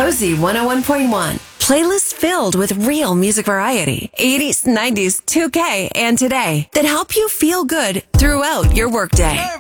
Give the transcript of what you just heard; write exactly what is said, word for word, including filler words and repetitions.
Cozy one oh one point one. Playlists filled with real music variety, eighties, nineties, two K, and today that help you feel good throughout your workday.